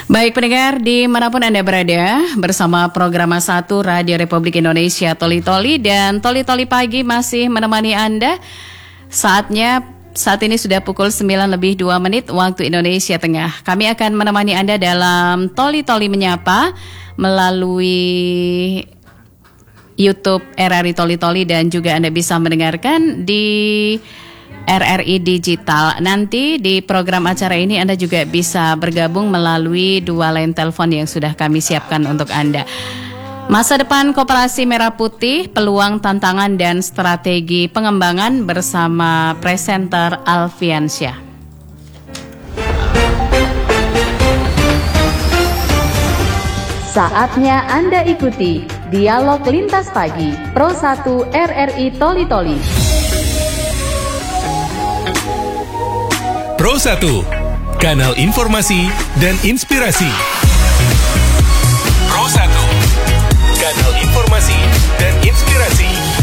Baik pendengar, dimanapun Anda berada, bersama program 1 Radio Republik Indonesia Toli Toli, dan Toli Toli Pagi masih menemani Anda. Saat ini sudah pukul 9:02 waktu Indonesia Tengah. Kami akan menemani Anda dalam Toli Toli Menyapa melalui YouTube RRI Toli Toli, dan juga Anda bisa mendengarkan di RRI Digital. Nanti di program acara ini Anda juga bisa bergabung melalui 2 line telepon yang sudah kami siapkan untuk Anda. Masa depan Koperasi Merah Putih, peluang, tantangan, dan strategi pengembangan bersama presenter Alfiansyah. Saatnya Anda ikuti Dialog Lintas Pagi Pro 1 RRI Toli Toli. Pro 1, kanal informasi dan inspirasi. Pro 1, kanal informasi dan inspirasi.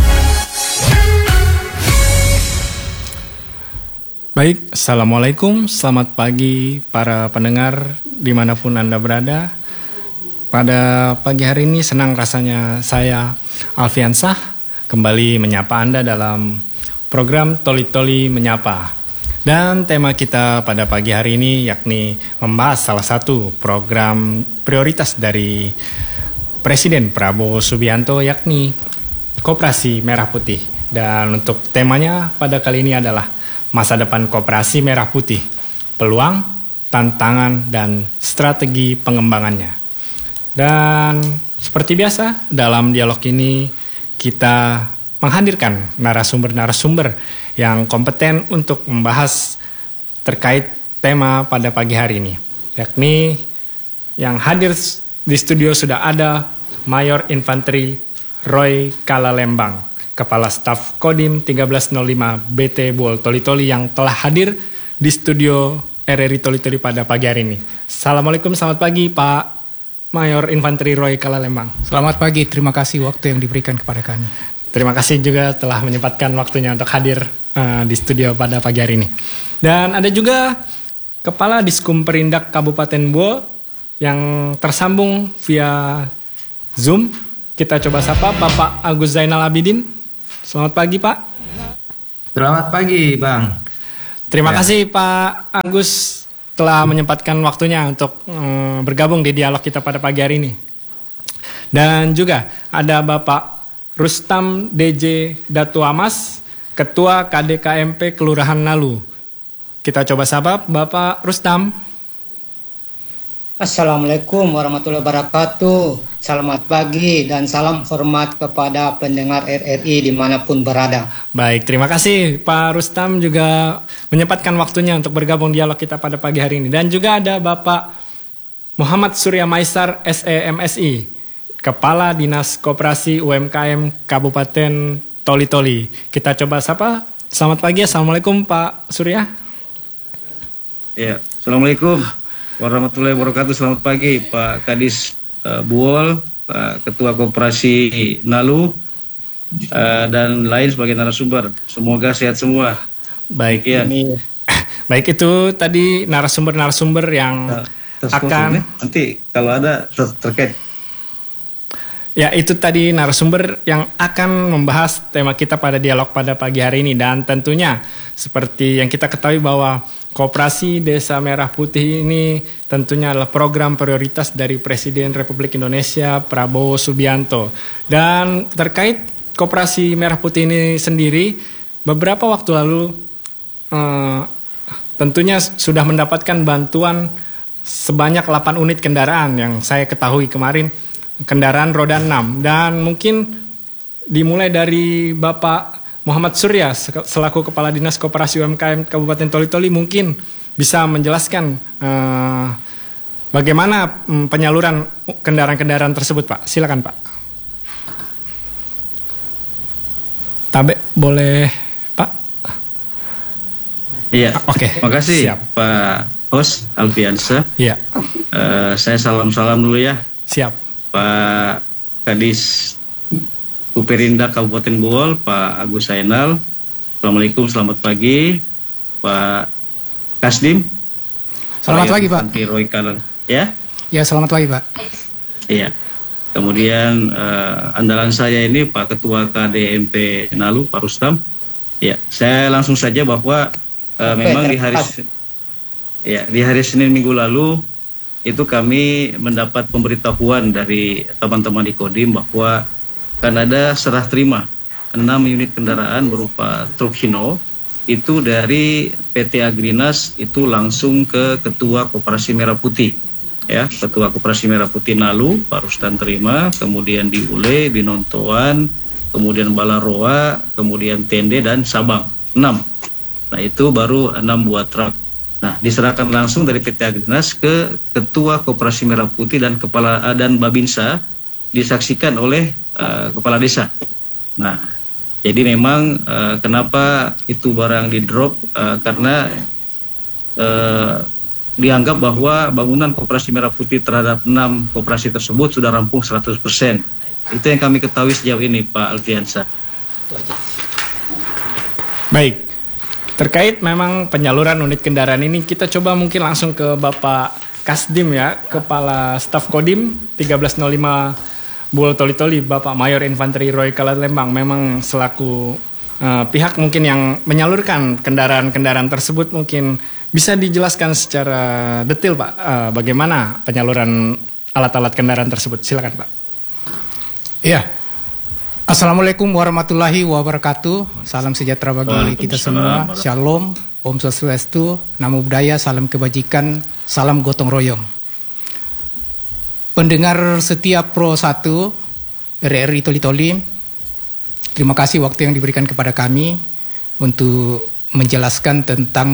Baik, Assalamualaikum, selamat pagi para pendengar dimanapun Anda berada. Pada pagi hari ini senang rasanya saya Alfiansyah kembali menyapa Anda dalam program Toli Toli Menyapa. Dan tema kita pada pagi hari ini yakni membahas salah satu program prioritas dari Presiden Prabowo Subianto, yakni Koperasi Merah Putih. Dan untuk temanya pada kali ini adalah masa depan Koperasi Merah Putih, peluang, tantangan, dan strategi pengembangannya. Dan seperti biasa dalam dialog ini kita menghadirkan narasumber-narasumber yang kompeten untuk membahas terkait tema pada pagi hari ini. Yakni yang hadir di studio sudah ada Mayor Infanteri Roy Kalalembang, Kepala Staf Kodim 1305 BT Buol Toli Toli, yang telah hadir di studio RRI Toli Toli pada pagi hari ini. Assalamualaikum, selamat pagi Pak Mayor Infanteri Roy Kalalembang. Selamat pagi, terima kasih waktu yang diberikan kepada kami. Terima kasih juga telah menyempatkan waktunya untuk hadir di studio pada pagi hari ini. Dan ada juga Kepala Diskum Perindak Kabupaten Buol yang tersambung via Zoom. Kita coba sapa Bapak Agus Zainal Abidin. Selamat pagi Pak. Selamat pagi Bang. Terima kasih Pak Agus telah menyempatkan waktunya untuk bergabung di dialog kita pada pagi hari ini. Dan juga ada Bapak Rustam DJ Datuamas, Ketua KDKMP Kelurahan Nalu. Kita coba sapa Bapak Rustam. Assalamualaikum warahmatullahi wabarakatuh. Selamat pagi dan salam hormat kepada pendengar RRI dimanapun berada. Baik, terima kasih Pak Rustam juga menyempatkan waktunya untuk bergabung dialog kita pada pagi hari ini. Dan juga ada Bapak Muhammad Surya Maisar SEMSI, Kepala Dinas Koperasi UMKM Kabupaten Toli Toli. Kita coba sapa. Selamat pagi, Assalamualaikum Pak Surya. Ya, Assalamualaikum warahmatullahi wabarakatuh. Selamat pagi Pak Kadis Buol, Pak Ketua Koperasi Nalu, dan lain sebagai narasumber. Semoga sehat semua. Baik, ya. Baik, itu tadi narasumber-narasumber yang akan nanti kalau ada terkait. Ya, itu tadi narasumber yang akan membahas tema kita pada dialog pada pagi hari ini. Dan tentunya seperti yang kita ketahui bahwa Koperasi Desa Merah Putih ini tentunya adalah program prioritas dari Presiden Republik Indonesia Prabowo Subianto. Dan terkait Koperasi Merah Putih ini sendiri, beberapa waktu lalu tentunya sudah mendapatkan bantuan sebanyak 8 unit kendaraan yang saya ketahui kemarin, kendaraan roda 6. Dan mungkin dimulai dari Bapak Muhammad Surya selaku Kepala Dinas Koperasi UMKM Kabupaten Toli Toli mungkin bisa menjelaskan bagaimana penyaluran kendaraan-kendaraan tersebut, Pak. Silakan, Pak. Tabe, boleh, Pak? Iya. Oke. Terima kasih, siap. Pak Host Alfiansyah. Iya. Saya salam-salam dulu ya. Siap. Pak Kadis Perindak Kabupaten Buol, Pak Agus Zainal. Assalamualaikum, selamat pagi. Pak Kasdim. Selamat pagi, Pak. Roy Kalal. Ya. Ya, selamat pagi Pak. Iya. Kemudian andalan saya ini Pak Ketua KDMP Nalu, Pak Rustam. Ya, saya langsung saja bahwa memang di hari Senin minggu lalu itu kami mendapat pemberitahuan dari teman-teman di Kodim bahwa akan ada serah terima 6 unit kendaraan berupa truk Hino itu dari PT Agrinas itu langsung ke Ketua Koperasi Merah Putih. Ya, Ketua Koperasi Merah Putih Nalu, Pak Rustan terima, kemudian di Ule, di Nontoan, kemudian Balaroa, kemudian Tende dan Sabang, 6. Nah itu baru 6 buah truk. Nah diserahkan langsung dari PT Agrinas ke Ketua Koperasi Merah Putih dan dan Babinsa, disaksikan oleh Kepala Desa. Nah jadi memang kenapa itu barang di drop karena dianggap bahwa bangunan Koperasi Merah Putih terhadap 6 koperasi tersebut sudah rampung 100%. Itu yang kami ketahui sejauh ini, Pak Alfiansa. Baik, terkait memang penyaluran unit kendaraan ini, kita coba mungkin langsung ke Bapak Kasdim ya, Kepala Staf Kodim 1305 Buol Toli-Toli, Bapak Mayor Infanteri Roy Kalalembang. Memang selaku pihak mungkin yang menyalurkan kendaraan-kendaraan tersebut, mungkin bisa dijelaskan secara detail Pak, bagaimana penyaluran alat-alat kendaraan tersebut. Silakan Pak. Ya, Assalamualaikum warahmatullahi wabarakatuh. Salam sejahtera bagi kita semua. Shalom, Om Swastiastu, Namo Buddhaya, salam kebajikan, salam gotong royong. Pendengar setia Pro 1 RRI Toli-Toli, terima kasih waktu yang diberikan kepada kami untuk menjelaskan tentang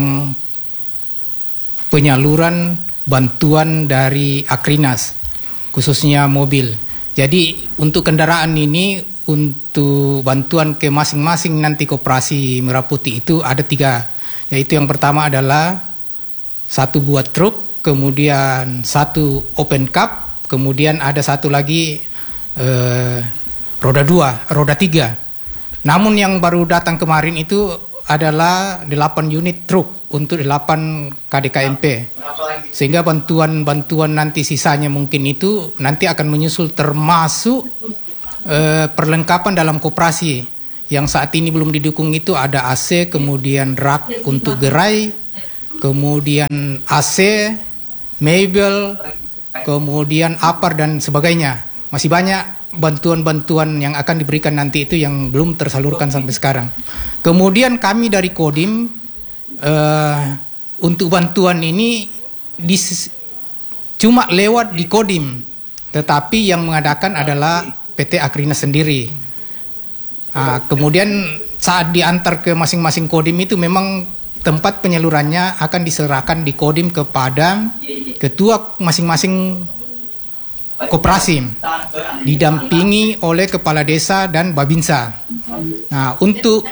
penyaluran bantuan dari Agrinas, khususnya mobil. Jadi untuk kendaraan ini, untuk bantuan ke masing-masing nanti Koperasi Merah Putih itu ada 3, yaitu yang pertama adalah 1 buah truk, kemudian 1 open cab, kemudian ada 1 lagi roda 3. Namun yang baru datang kemarin itu adalah 8 unit truk untuk 8 KDKMP. Sehingga bantuan nanti sisanya mungkin itu nanti akan menyusul, termasuk perlengkapan dalam koperasi yang saat ini belum didukung. Itu ada AC, kemudian rak untuk gerai, kemudian AC, mebel, kemudian apar dan sebagainya. Masih banyak bantuan-bantuan yang akan diberikan nanti itu yang belum tersalurkan sampai sekarang. Kemudian kami dari Kodim untuk bantuan ini cuma lewat di Kodim, tetapi yang mengadakan adalah PT Agrinas sendiri. Kemudian saat diantar ke masing-masing Kodim itu memang tempat penyalurannya akan diserahkan di Kodim kepada ketua masing-masing koperasi, didampingi oleh kepala desa dan babinsa. Nah, untuk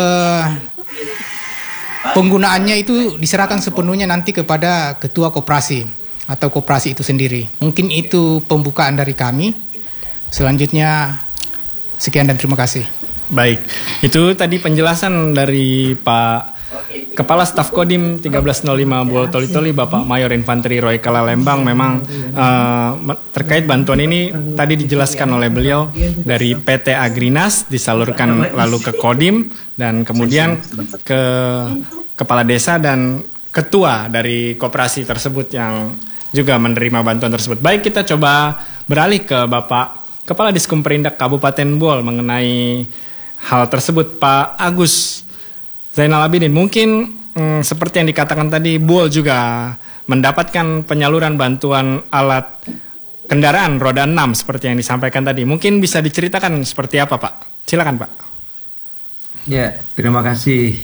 penggunaannya itu diserahkan sepenuhnya nanti kepada ketua koperasi atau koperasi itu sendiri. Mungkin itu pembukaan dari kami. Selanjutnya sekian dan terima kasih. Baik, itu tadi penjelasan dari Pak Kepala Staf Kodim 1305 Buol Toli-Toli, Bapak Mayor Infanteri Roy Kalalembang. Memang terkait bantuan ini tadi dijelaskan oleh beliau dari PT Agrinas disalurkan lalu ke Kodim dan kemudian ke Kepala Desa dan Ketua dari koperasi tersebut yang juga menerima bantuan tersebut. Baik, kita coba beralih ke Bapak Kepala Diskumperindak Kabupaten Buol mengenai hal tersebut, Pak Agus Zainal Abidin. Mungkin seperti yang dikatakan tadi, Buol juga mendapatkan penyaluran bantuan alat kendaraan roda 6 seperti yang disampaikan tadi. Mungkin bisa diceritakan seperti apa, Pak? Silakan, Pak. Ya, terima kasih.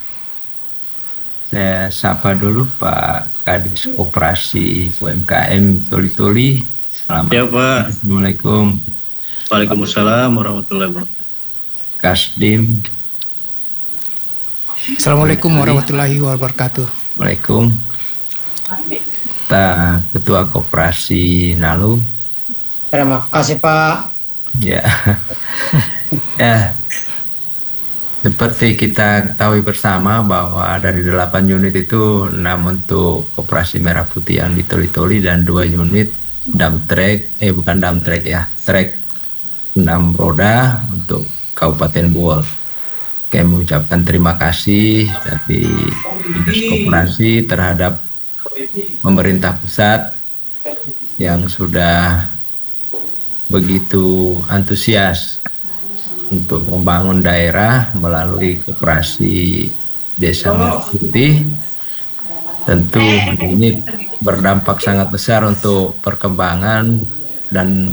Saya sapa dulu Pak Kadis Koperasi UMKM Toli-Toli. Selamat. Ya, Pak. Assalamualaikum. Waalaikumsalam warahmatullahi wabarakatuh. Kasdim. Assalamualaikum warahmatullahi wabarakatuh. Waalaikumsalam. Kita Ketua Koperasi Nalu. Terima kasih Pak. Ya. Ya. Seperti kita ketahui bersama bahwa dari 8 unit itu 6 untuk Koperasi Merah Putih yang di Toli-Toli dan 2 unit trek 6 roda untuk Kabupaten Bool. Kami mengucapkan terima kasih dari Dinas Koperasi terhadap pemerintah pusat yang sudah begitu antusias untuk membangun daerah melalui koperasi Desa Merah Putih. Tentu ini berdampak sangat besar untuk perkembangan dan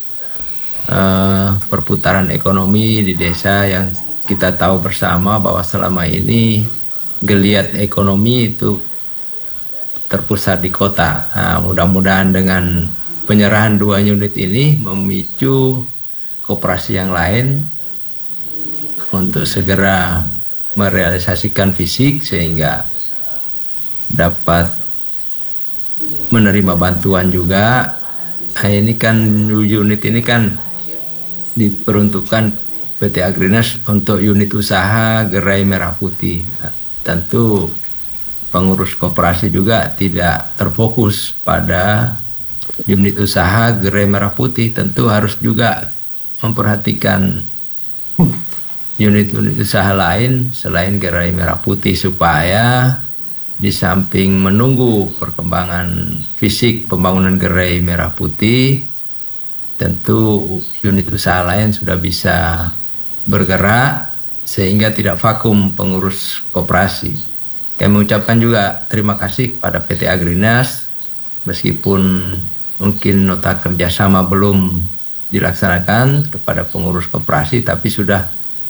perputaran ekonomi di desa yang kita tahu bersama bahwa selama ini geliat ekonomi itu terpusat di kota. Mudah-mudahan dengan penyerahan 2 unit ini memicu koperasi yang lain untuk segera merealisasikan fisik sehingga dapat menerima bantuan juga. Ini kan unit ini kan diperuntukkan PT Agrinas untuk unit usaha gerai merah putih. Tentu pengurus koperasi juga tidak terfokus pada unit usaha gerai merah putih, tentu harus juga memperhatikan unit-unit usaha lain selain gerai merah putih supaya di samping menunggu perkembangan fisik pembangunan gerai merah putih, tentu unit usaha lain sudah bisa bergerak sehingga tidak vakum pengurus koperasi. Kami mengucapkan juga terima kasih kepada PT Agrinas meskipun mungkin nota kerjasama belum dilaksanakan kepada pengurus koperasi, tapi sudah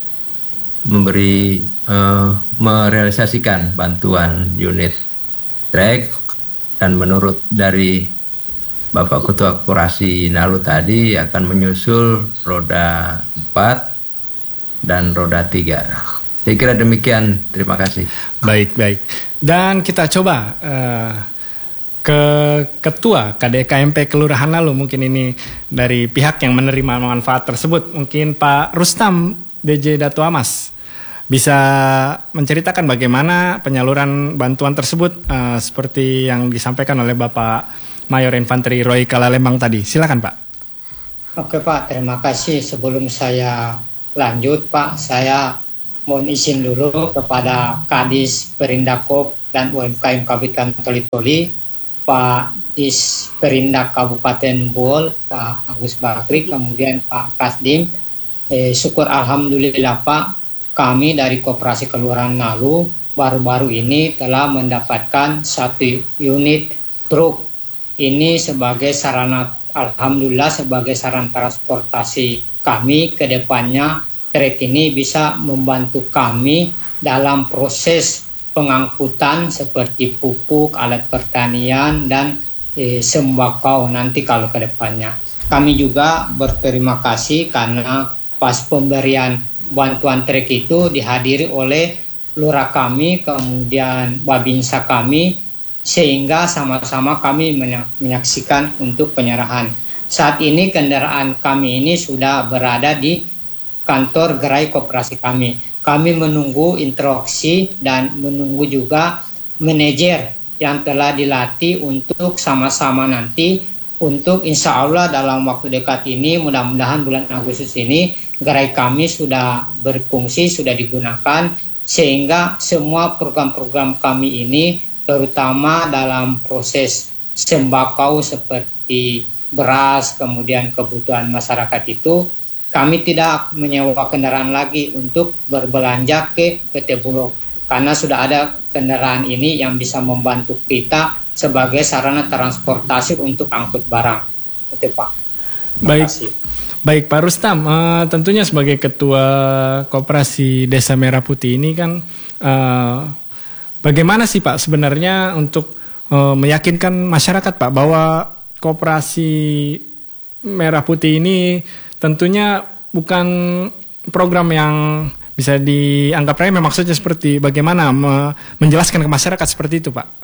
merealisasikan bantuan unit trek, dan menurut dari Bapak Ketua Koperasi Nalu tadi akan menyusul roda 4 dan roda 3. Saya kira demikian, terima kasih. Baik. Dan kita coba ke Ketua KDKMP Kelurahan Nalu, mungkin ini dari pihak yang menerima manfaat tersebut, mungkin Pak Rustam DJ Datu Amas bisa menceritakan bagaimana penyaluran bantuan tersebut seperti yang disampaikan oleh Bapak Mayor Infanteri Roy Kalalembang tadi. Silakan Pak. Oke Pak, terima kasih. Sebelum saya lanjut Pak, saya mohon izin dulu kepada Kadis Perindakop dan UMKM Kabupaten Toli-Toli, Pak Dis Perindak Kabupaten Bool, Pak Agus Bakri, kemudian Pak Kasdim. Syukur alhamdulillah Pak, kami dari Koperasi Kelurahan Nalu baru-baru ini telah mendapatkan 1 unit truk. Ini sebagai sarana, alhamdulillah sebagai sarana transportasi kami ke depannya. Truk ini bisa membantu kami dalam proses pengangkutan seperti pupuk, alat pertanian, dan sembako nanti kalau ke depannya. Kami juga berterima kasih karena pas pemberian bantuan truk itu dihadiri oleh lurah kami, kemudian babinsa kami, sehingga sama-sama kami menyaksikan untuk penyerahan. Saat ini kendaraan kami ini sudah berada di kantor gerai koperasi kami. Kami menunggu instruksi dan menunggu juga manajer yang telah dilatih untuk sama-sama nanti untuk insya Allah dalam waktu dekat ini, mudah-mudahan bulan Agustus ini gerai kami sudah berfungsi, sudah digunakan, sehingga semua program-program kami ini terutama dalam proses sembako seperti beras, kemudian kebutuhan masyarakat itu, kami tidak menyewa kendaraan lagi untuk berbelanja ke PT Bulog, karena sudah ada kendaraan ini yang bisa membantu kita sebagai sarana transportasi untuk angkut barang. Itu Pak. Baik Pak Rustam, tentunya sebagai Ketua Koperasi Desa Merah Putih ini kan bagaimana sih Pak sebenarnya untuk meyakinkan masyarakat Pak bahwa Koperasi Merah Putih ini tentunya bukan program yang bisa dianggap remeh, maksudnya seperti bagaimana menjelaskan ke masyarakat seperti itu Pak?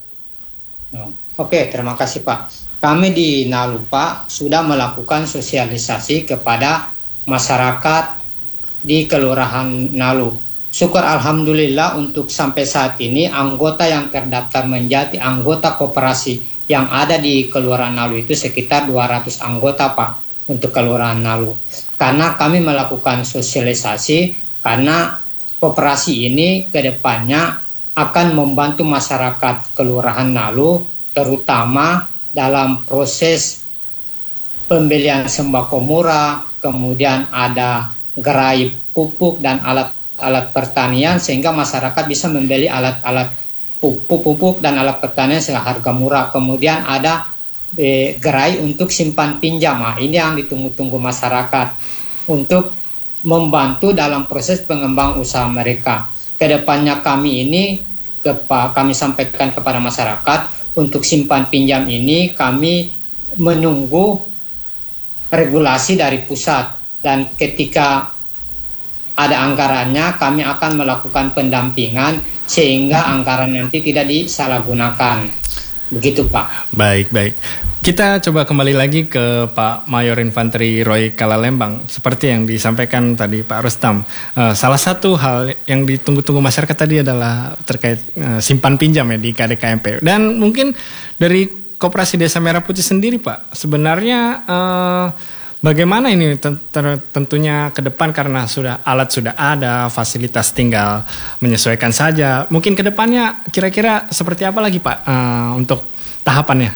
Oke, terima kasih Pak. Kami di Nalu Pak sudah melakukan sosialisasi kepada masyarakat di Kelurahan Nalu. Syukur alhamdulillah untuk sampai saat ini anggota yang terdaftar menjadi anggota koperasi yang ada di Kelurahan Nalu itu sekitar 200 anggota Pak untuk Kelurahan Nalu. Karena kami melakukan sosialisasi karena koperasi ini ke depannya akan membantu masyarakat Kelurahan Nalu terutama dalam proses pembelian sembako murah, kemudian ada gerai pupuk dan alat-alat pertanian sehingga masyarakat bisa membeli alat-alat pupuk dan alat pertanian seharga murah. Kemudian ada gerai untuk simpan pinjam. Nah, ini yang ditunggu-tunggu masyarakat untuk membantu dalam proses pengembang usaha mereka. Kedepannya kami sampaikan kepada masyarakat untuk simpan pinjam ini kami menunggu regulasi dari pusat dan ketika ada anggarannya kami akan melakukan pendampingan sehingga anggaran nanti tidak disalahgunakan. Begitu Pak. Baik. Kita coba kembali lagi ke Pak Mayor Infanteri Roy Kalalembang. Seperti yang disampaikan tadi Pak Rustam, salah satu hal yang ditunggu-tunggu masyarakat tadi adalah terkait simpan pinjam ya di KDKMP. Dan mungkin dari Koperasi Desa Merah Putih sendiri Pak, sebenarnya bagaimana ini tentunya ke depan karena alat sudah ada, fasilitas tinggal menyesuaikan saja. Mungkin ke depannya kira-kira seperti apa lagi Pak untuk tahapannya?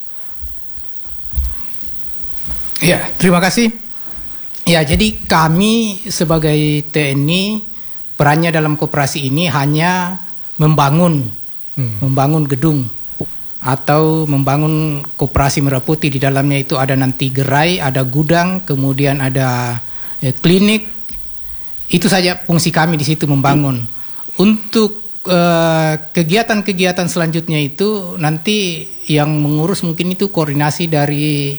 Ya, terima kasih. Ya, jadi kami sebagai TNI perannya dalam koperasi ini hanya membangun gedung atau membangun koperasi Merah Putih. Di dalamnya itu ada nanti gerai, ada gudang, kemudian ada klinik. Itu saja fungsi kami di situ membangun. Untuk kegiatan-kegiatan selanjutnya itu nanti yang mengurus mungkin itu koordinasi dari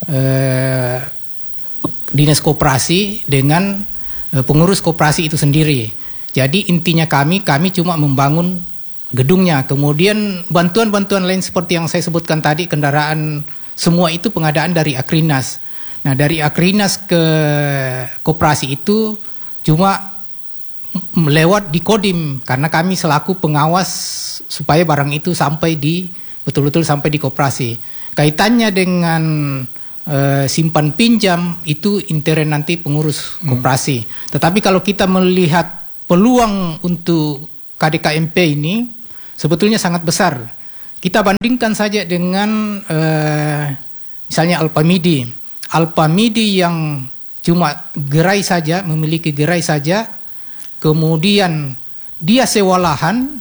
dinas koperasi dengan pengurus koperasi itu sendiri. Jadi intinya kami cuma membangun gedungnya, kemudian bantuan-bantuan lain seperti yang saya sebutkan tadi, kendaraan, semua itu pengadaan dari Akrinas. Nah, dari Akrinas ke koperasi itu cuma lewat di Kodim, karena kami selaku pengawas supaya barang itu betul-betul sampai di koperasi. Kaitannya dengan simpan pinjam itu intern nanti pengurus koperasi. Tetapi kalau kita melihat peluang untuk KDKMP ini sebetulnya sangat besar. Kita bandingkan saja dengan misalnya Alpamidi. Alpamidi yang cuma gerai saja, memiliki gerai saja, kemudian dia sewa lahan,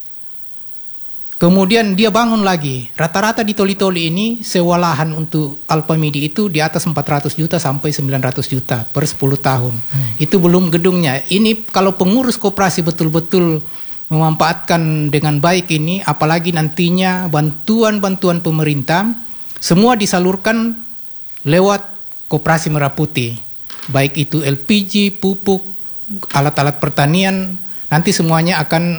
kemudian dia bangun lagi. Rata-rata di Toli-Toli ini sewa lahan untuk Alpamidi itu di atas 400 juta sampai 900 juta per 10 tahun. Itu belum gedungnya. Ini kalau pengurus koperasi betul-betul memanfaatkan dengan baik ini, apalagi nantinya bantuan-bantuan pemerintah semua disalurkan lewat Koperasi Merah Putih, baik itu LPG, pupuk, alat-alat pertanian, nanti semuanya akan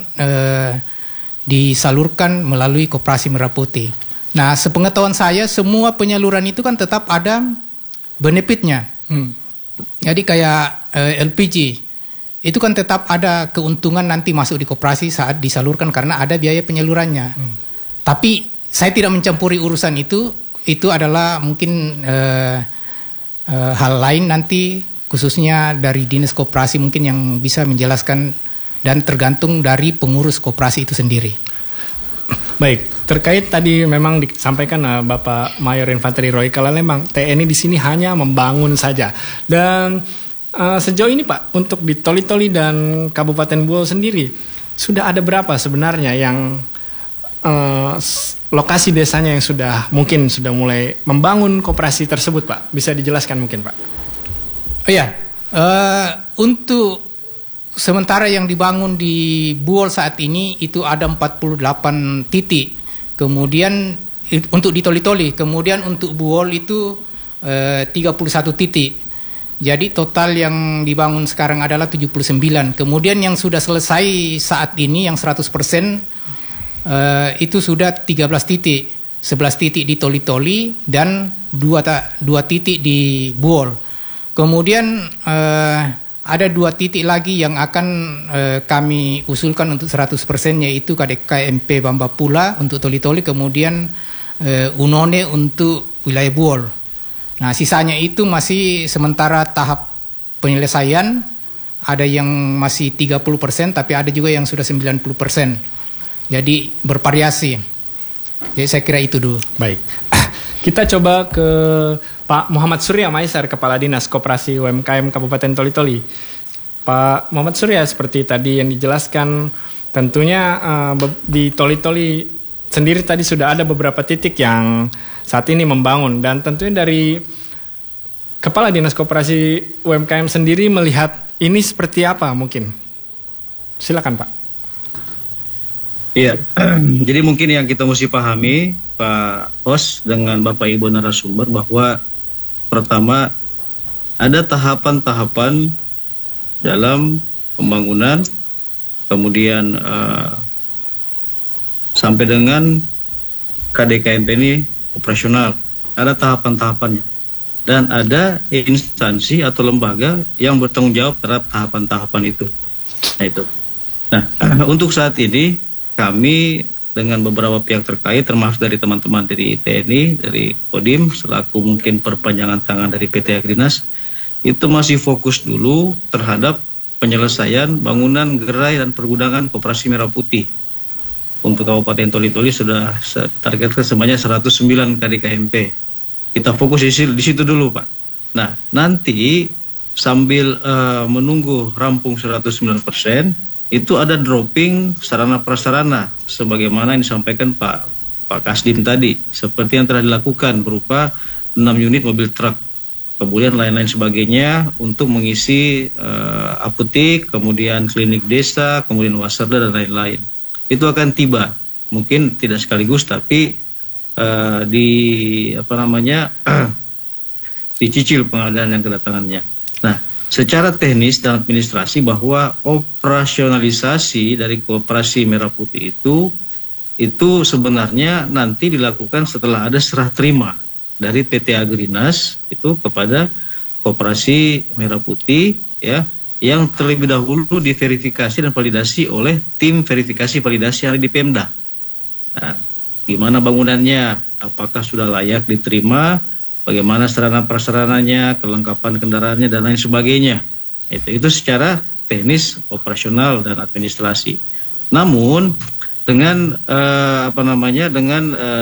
disalurkan melalui Koperasi Merah Putih. Nah, sepengetahuan saya semua penyaluran itu kan tetap ada benefitnya. Jadi kayak LPG itu kan tetap ada keuntungan nanti masuk di koperasi saat disalurkan karena ada biaya penyalurannya. Tapi saya tidak mencampuri urusan itu adalah mungkin hal lain nanti khususnya dari dinas koperasi mungkin yang bisa menjelaskan dan tergantung dari pengurus koperasi itu sendiri. Baik, terkait tadi memang disampaikan Bapak Mayor Infanteri Roy Kalalembang, TNI di sini hanya membangun saja. Dan sejauh ini Pak, untuk di Toli-Toli dan Kabupaten Buol sendiri, sudah ada berapa sebenarnya yang lokasi desanya yang sudah mulai membangun koperasi tersebut Pak? Bisa dijelaskan mungkin Pak? Iya, untuk sementara yang dibangun di Buol saat ini itu ada 48 titik. Kemudian untuk di Toli-Toli, kemudian untuk Buol itu 31 titik. Jadi total yang dibangun sekarang adalah 79. Kemudian yang sudah selesai saat ini yang 100% itu sudah 13 titik. 11 titik di Toli-Toli dan 2 titik di Buol. Kemudian ada 2 titik lagi yang akan kami usulkan untuk 100% yaitu KDKMP Bamba Pula untuk Toli-Toli. Kemudian Unone untuk wilayah Buol. Nah, sisanya itu masih sementara tahap penyelesaian, ada yang masih 30%, tapi ada juga yang sudah 90%. Jadi bervariasi. Jadi saya kira itu dulu. Baik. Kita coba ke Pak Muhammad Surya Maisar, Kepala Dinas Koperasi UMKM Kabupaten Toli-Toli. Pak Muhammad Surya, seperti tadi yang dijelaskan, tentunya di Toli-Toli sendiri tadi sudah ada beberapa titik yang saat ini membangun, dan tentunya dari Kepala Dinas Koperasi UMKM sendiri melihat ini seperti apa mungkin? Silakan Pak. Iya, jadi mungkin yang kita mesti pahami, Pak Host dengan Bapak Ibu narasumber, bahwa pertama ada tahapan-tahapan dalam pembangunan, kemudian sampai dengan KDKMP ini operasional, ada tahapan-tahapannya, dan ada instansi atau lembaga yang bertanggung jawab terhadap tahapan-tahapan itu. Nah, untuk saat ini kami dengan beberapa pihak terkait, termasuk dari teman-teman dari TNI, dari Kodim, selaku mungkin perpanjangan tangan dari PT Agrinas, itu masih fokus dulu terhadap penyelesaian bangunan gerai dan pergudangan Koperasi Merah Putih. Untuk Kabupaten Toli-Toli sudah targetkan sebanyak 109 KDKMP. Kita fokus di situ dulu, Pak. Nah, nanti sambil menunggu rampung 109%, itu ada dropping sarana prasarana sebagaimana yang disampaikan Pak Kasdim tadi, seperti yang telah dilakukan berupa 6 unit mobil truk, kemudian lain-lain sebagainya untuk mengisi apotek, kemudian klinik desa, kemudian wasarda dan lain-lain. Itu akan tiba, mungkin tidak sekaligus tapi dicicil pengadaan yang kedatangannya. Nah, secara teknis dan administrasi bahwa operasionalisasi dari Koperasi Merah Putih itu sebenarnya nanti dilakukan setelah ada serah terima dari PT Agrinas itu kepada Koperasi Merah Putih, ya, yang terlebih dahulu diverifikasi dan validasi oleh tim verifikasi validasi yang ada di Pemda. Nah, gimana bangunannya, apakah sudah layak diterima, bagaimana sarana prasarananya, kelengkapan kendaraannya dan lain sebagainya. Itu secara teknis, operasional dan administrasi. Namun dengan